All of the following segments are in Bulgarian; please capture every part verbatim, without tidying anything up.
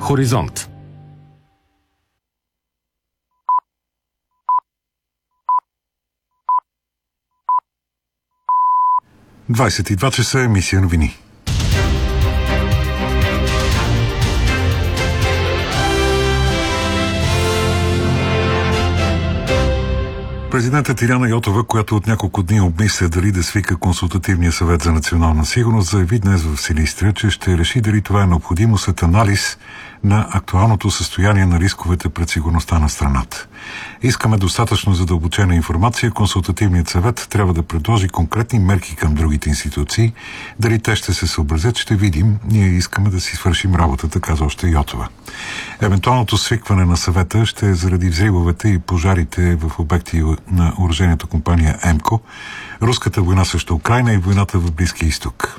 Хоризонт. двадесет и два часа, емисия новини. Президентът Иряна Йотова, която от няколко дни обмисля дали да свика Консултативния съвет за национална сигурност, заяви днес в Силистра, че ще реши дали това е необходимо след анализ на актуалното състояние на рисковете пред сигурността на страната. Искаме достатъчно задълбочена информация. Консултативният съвет трябва да предложи конкретни мерки към другите институции. Дали те ще се съобразят, ще видим. Ние искаме да си свършим работата, каза още Йотова. Евентуалното свикване на съвета ще е заради взривовете и пожарите в обекти на оръжейната компания ЕМКО, руската война срещу Украйна и войната в Близкия изток.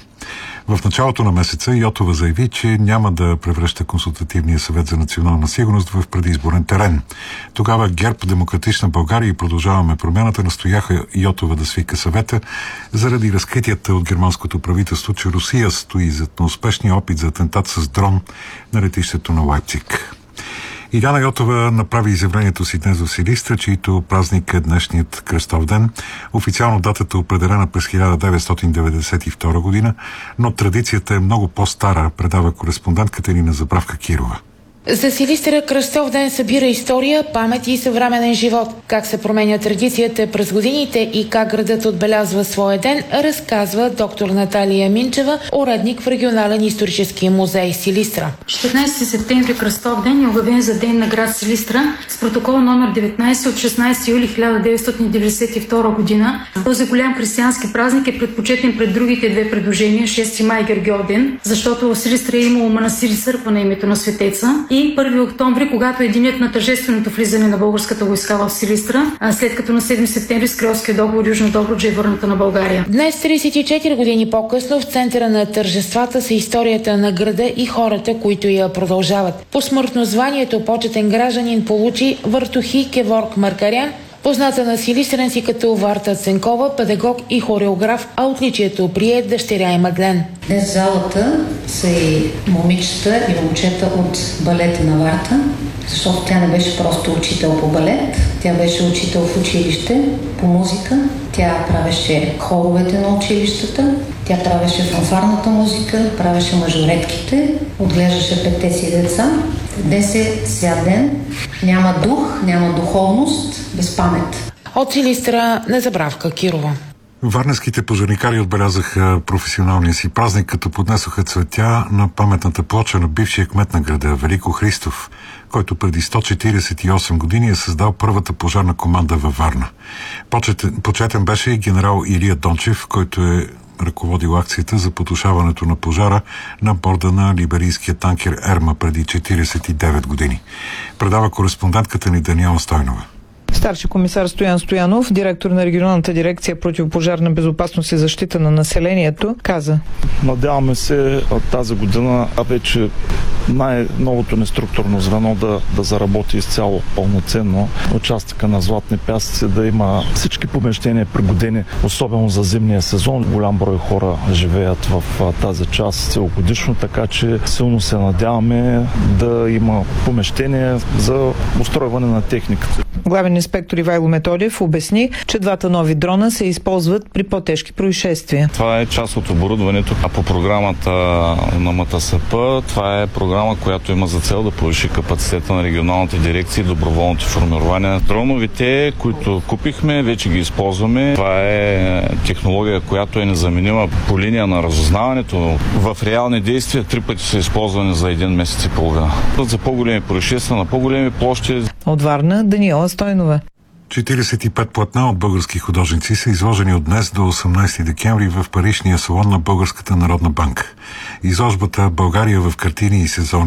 В началото на месеца Йотова заяви, че няма да превръща Консултативния съвет за национална сигурност в предизборен терен. Тогава ГЕРБ, Демократична България и Продължаваме промяната настояха Йотова да свика съвета заради разкритията от германското правителство, че Русия стои зад неуспешния опит за атентат с дрон на летището на Лайпциг. Иряна Йотова направи изявлението си днес в Силистра, чието празник е днешният Кръстов ден. Официално датата е определена през хиляда деветстотин деветдесет и втора година, но традицията е много по-стара, предава кореспондентката ни на Забравка Кирова. За Силистра Кръстов ден събира история, памет и съвременен живот. Как се променя традицията през годините и как градът отбелязва своя ден, разказва доктор Наталия Минчева, уредник в регионален исторически музей Силистра. четиринадесети септември Кръстов ден е обявен за ден на град Силистра с протокол номер деветнадесет от шестнадесети юли хиляда деветстотин деветдесет и втора година. Този голям християнски празник е предпочетен пред другите две предложения, шести май Гергьов ден, защото в Силистра е имало манастир и църква на името на светеца. И първи октомври, когато е денят на тържественото влизане на българската войска в Силистра, а след като на седми септември с Кралския договор Южна Добруджа е върната на България. Днес, тридесет и четири години по-късно, в центъра на тържествата са историята на града и хората, които я продължават. Посмъртно званието почетен гражданин получи Въртохи Геворг Маркарян, позната на силистренци като Варта Ценкова, педагог и хореограф, а отличието прие дъщеря и Мадлен. Днес в залата са и момичета и момчета от балета на Варта, защото тя не беше просто учител по балет, тя беше учител в училище по музика, тя правеше хоровете на училищата, тя правеше фанфарната музика, правеше мажоретките, отглеждаше петте си деца. Днес е свят ден, няма дух, няма духовност, без памет. От Силистра на Забравка Кирова. Варненските пожарникари отбелязаха професионалния си празник, като поднесоха цветя на паметната плоча на бившия кмет на града Велико Христов, който преди сто четиридесет и осем години е създал първата пожарна команда във Варна. Почетен, почетен беше и генерал Илия Дончев, който е ръководил акцията за потушаването на пожара на борда на либерийския танкер Ерма преди четиридесет и девет години. Предава кореспондентката ни Даниела Стойнова. Старши комисар Стоян Стоянов, директор на регионалната дирекция противопожарна безопасност и защита на населението, каза: надяваме се тази година, а вече най-новото неструктурно звено да, да заработи изцяло пълноценно. Участъка на Златни пясъци да има всички помещения пригодени, особено за зимния сезон. Голям брой хора живеят в тази част целогодишно, така че силно се надяваме да има помещения за устройване на техниката. Главен инспектор Ивайло Методиев обясни, че двата нови дрона се използват при по-тежки происшествия. Това е част от оборудването по програмата на МТСП. Това е програма, която има за цел да повиши капацитета на регионалните дирекции и доброволните формирования. Дроновете, които купихме, вече ги използваме. Това е технология, която е незаменима по линия на разузнаването. В реални действия три пъти са използвани за един месец и половина. За по-големи происшествия на по-големи площи. От Варна, Даниела Стойнова. четиридесет и пет платна от български художници са изложени от днес до осемнадесети декември в Парижния салон на Българската народна банка. Изложбата "България в картини и сезони"